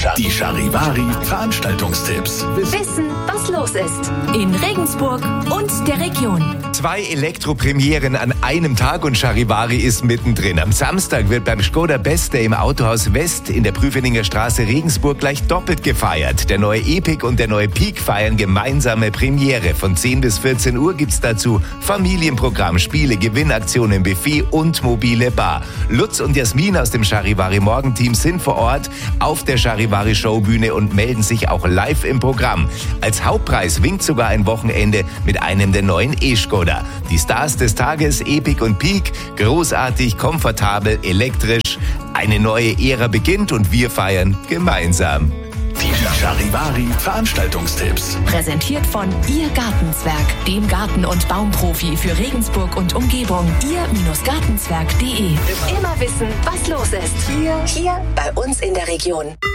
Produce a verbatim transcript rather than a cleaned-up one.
Die Charivari Veranstaltungstipps. Wissen, was los ist. In Regensburg und der Region. Zwei Elektropremieren an einem Tag und Charivari ist mittendrin. Am Samstag wird beim Skoda Best Day im Autohaus West in der Prüfeninger Straße Regensburg gleich doppelt gefeiert. Der neue Epic und der neue Peak feiern gemeinsame Premiere. Von zehn bis vierzehn Uhr gibt's dazu Familienprogramm, Spiele, Gewinnaktionen, Buffet und mobile Bar. Lutz und Jasmin aus dem Charivari Morgenteam sind vor Ort auf der Charivari Showbühne und melden sich auch live im Programm. Als Hauptpreis winkt sogar ein Wochenende mit einem der neuen E-Skoda. Die Stars des Tages, Epic und Peak, großartig, komfortabel, elektrisch. Eine neue Ära beginnt und wir feiern gemeinsam. Die Charivari Veranstaltungstipps. Präsentiert von Ihr Gartenzwerg, dem Garten- und Baumprofi für Regensburg und Umgebung. Ihr-Gartenzwerg punkt de. Immer wissen, was los ist. Hier, hier bei uns in der Region.